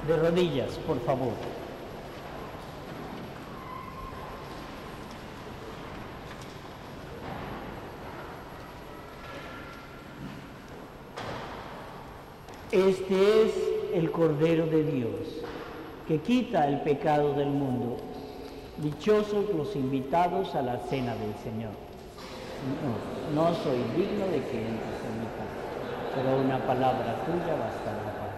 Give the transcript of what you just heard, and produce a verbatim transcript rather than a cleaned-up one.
De rodillas, por favor. Este es el Cordero de Dios, que quita el pecado del mundo. Dichosos los invitados a la cena del Señor. No, no soy digno de que entres en mi casa, pero una palabra tuya bastará para